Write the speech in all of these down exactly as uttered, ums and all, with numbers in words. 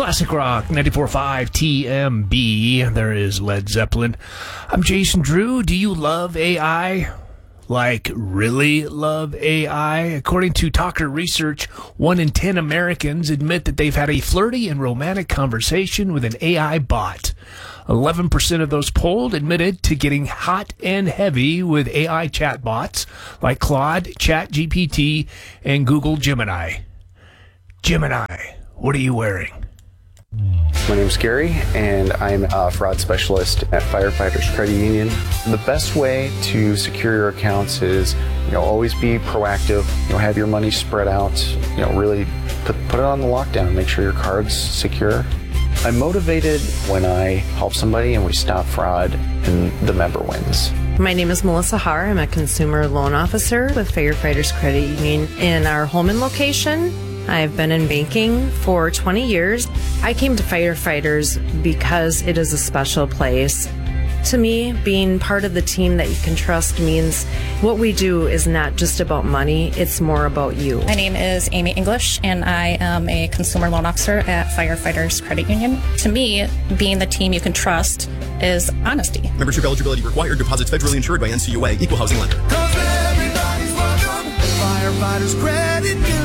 Classic Rock, ninety-four point five T M B. There is Led Zeppelin. I'm Jason Drew. Do you love A I? Like, really love A I? According to Talker Research, one in ten Americans admit that they've had a flirty and romantic conversation with an A I bot. eleven percent of those polled admitted to getting hot and heavy with A I chatbots like Claude, ChatGPT, and Google Gemini. Gemini, what are you wearing? My name's Gary, and I'm a fraud specialist at Firefighters Credit Union. The best way to secure your accounts is, you know, always be proactive. You know, have your money spread out. You know, really put put it on the lockdown. Make sure your card's secure. I'm motivated when I help somebody and we stop fraud, and the member wins. My name is Melissa Haar. I'm a consumer loan officer with Firefighters Credit Union in our Holman location. I've been in banking for twenty years. I came to Firefighters because it is a special place. To me, being part of the team that you can trust means what we do is not just about money, it's more about you. My name is Amy English, and I am a consumer loan officer at Firefighters Credit Union. To me, being the team you can trust is honesty. Membership eligibility required. Deposits federally insured by N C U A. Equal housing lender. Cause everybody's welcome. Firefighters Credit Union.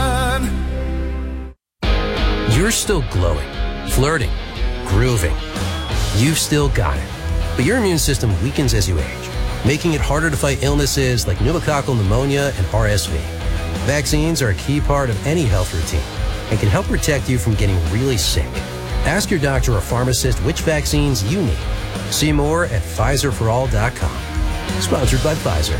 You're still glowing, flirting, grooving. You've still got it. But your immune system weakens as you age, making it harder to fight illnesses like pneumococcal pneumonia and R S V. Vaccines are a key part of any health routine and can help protect you from getting really sick. Ask your doctor or pharmacist which vaccines you need. See more at Pfizer for all dot com. Sponsored by Pfizer.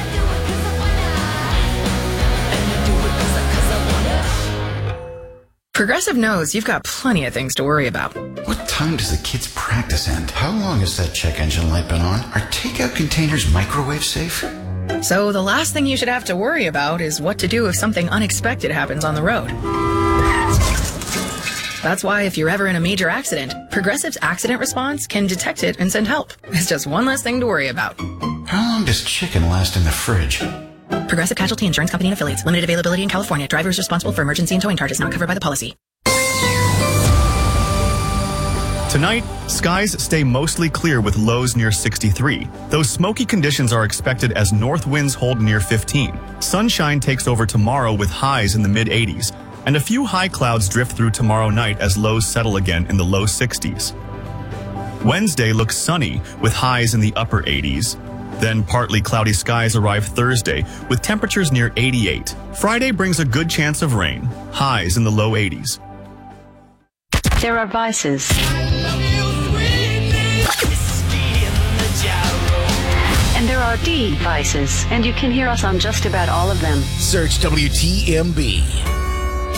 Progressive knows you've got plenty of things to worry about. What time does the kids' practice end? How long has that check engine light been on? Are takeout containers microwave safe? So the last thing you should have to worry about is what to do if something unexpected happens on the road. That's why if you're ever in a major accident, Progressive's accident response can detect it and send help. It's just one less thing to worry about. How long does chicken last in the fridge? Progressive Casualty Insurance Company and Affiliates. Limited availability in California. Driver is responsible for emergency and towing charges not covered by the policy. Tonight, skies stay mostly clear with lows near sixty-three. Those smoky conditions are expected as north winds hold near fifteen. Sunshine takes over tomorrow with highs in the mid eighties. And a few high clouds drift through tomorrow night as lows settle again in the low sixties. Wednesday looks sunny with highs in the upper eighties. Then partly cloudy skies arrive Thursday with temperatures near eighty-eight. Friday brings a good chance of rain, highs in the low eighties. There are vices. And there are devices, and you can hear us on just about all of them. Search W T M B.